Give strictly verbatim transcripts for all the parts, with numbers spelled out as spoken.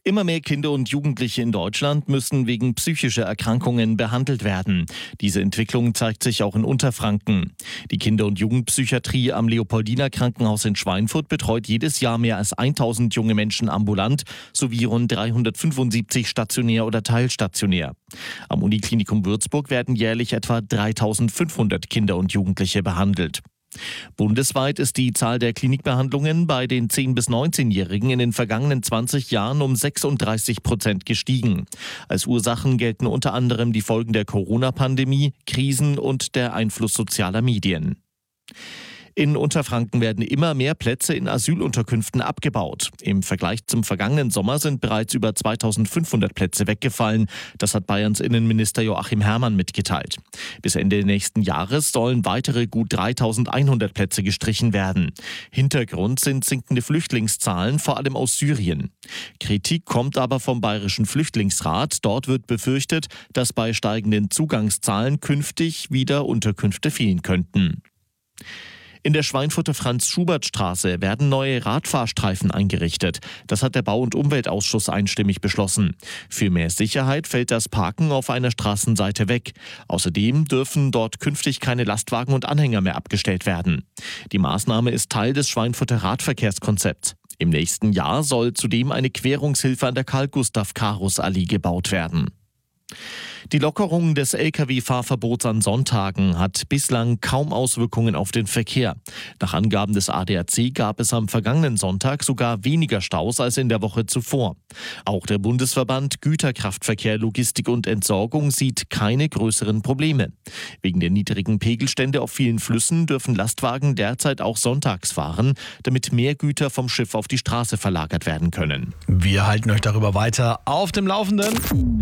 Immer mehr Kinder und Jugendliche in Deutschland müssen wegen psychischer Erkrankungen behandelt werden. Diese Entwicklung zeigt sich auch in Unterfranken. Die Kinder- und Jugendpsychiatrie am Leopoldiner Krankenhaus in Schweinfurt betreut jedes Jahr mehr als tausend junge Menschen ambulant sowie rund dreihundertfünfundsiebzig stationär oder teilstationär. Am Uniklinikum Würzburg werden jährlich etwa dreitausendfünfhundert Kinder und Jugendliche behandelt. Bundesweit ist die Zahl der Klinikbehandlungen bei den zehn- bis neunzehnjährigen in den vergangenen zwanzig Jahren um sechsunddreißig Prozent gestiegen. Als Ursachen gelten unter anderem die Folgen der Corona-Pandemie, Krisen und der Einfluss sozialer Medien. In Unterfranken werden immer mehr Plätze in Asylunterkünften abgebaut. Im Vergleich zum vergangenen Sommer sind bereits über zweitausendfünfhundert Plätze weggefallen. Das hat Bayerns Innenminister Joachim Herrmann mitgeteilt. Bis Ende nächsten Jahres sollen weitere gut dreitausendeinhundert Plätze gestrichen werden. Hintergrund sind sinkende Flüchtlingszahlen, vor allem aus Syrien. Kritik kommt aber vom Bayerischen Flüchtlingsrat. Dort wird befürchtet, dass bei steigenden Zugangszahlen künftig wieder Unterkünfte fehlen könnten. In der Schweinfurter Franz-Schubert-Straße werden neue Radfahrstreifen eingerichtet. Das hat der Bau- und Umweltausschuss einstimmig beschlossen. Für mehr Sicherheit fällt das Parken auf einer Straßenseite weg. Außerdem dürfen dort künftig keine Lastwagen und Anhänger mehr abgestellt werden. Die Maßnahme ist Teil des Schweinfurter Radverkehrskonzepts. Im nächsten Jahr soll zudem eine Querungshilfe an der Karl-Gustav-Karus-Allee gebaut werden. Die Lockerung des L K W-Fahrverbots an Sonntagen hat bislang kaum Auswirkungen auf den Verkehr. Nach Angaben des A D A C gab es am vergangenen Sonntag sogar weniger Staus als in der Woche zuvor. Auch der Bundesverband Güterkraftverkehr, Logistik und Entsorgung sieht keine größeren Probleme. Wegen der niedrigen Pegelstände auf vielen Flüssen dürfen Lastwagen derzeit auch sonntags fahren, damit mehr Güter vom Schiff auf die Straße verlagert werden können. Wir halten euch darüber weiter auf dem Laufenden.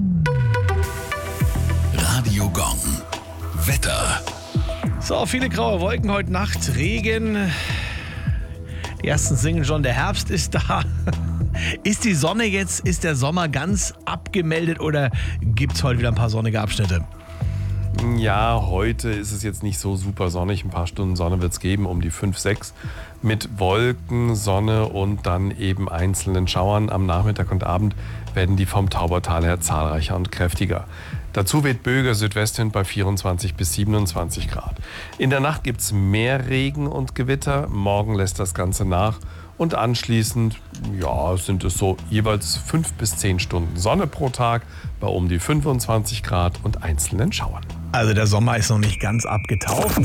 Radio Gong. Wetter. So, viele graue Wolken heute Nacht, Regen. Die ersten singen schon, der Herbst ist da. Ist die Sonne jetzt, ist der Sommer ganz abgemeldet oder gibt es heute wieder ein paar sonnige Abschnitte? Ja, heute ist es jetzt nicht so super sonnig. Ein paar Stunden Sonne wird es geben, um die fünf, sechs. Mit Wolken, Sonne und dann eben einzelnen Schauern am Nachmittag und Abend werden die vom Taubertal her zahlreicher und kräftiger. Dazu weht böiger Südwestwind bei vierundzwanzig bis siebenundzwanzig Grad. In der Nacht gibt es mehr Regen und Gewitter. Morgen lässt das Ganze nach. Und anschließend ja, sind es so jeweils fünf bis zehn Stunden Sonne pro Tag bei um die fünfundzwanzig Grad und einzelnen Schauern. Also der Sommer ist noch nicht ganz abgetaucht.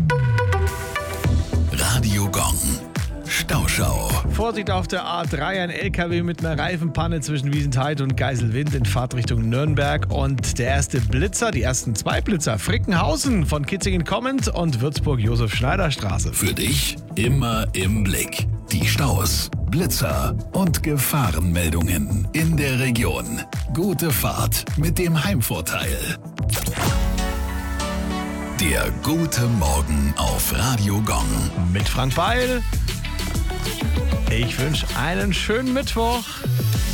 Radio Gong. Stauschau. Vorsicht auf der A drei, ein L K W mit einer Reifenpanne zwischen Wiesentheid und Geiselwind in Fahrtrichtung Nürnberg. Und der erste Blitzer, die ersten zwei Blitzer, Frickenhausen von Kitzingen kommend und Würzburg-Josef-Schneider-Straße. Für dich immer im Blick. Die Staus, Blitzer und Gefahrenmeldungen in der Region. Gute Fahrt mit dem Heimvorteil. Der gute Morgen auf Radio Gong. Mit Frank Beil. Ich wünsche einen schönen Mittwoch.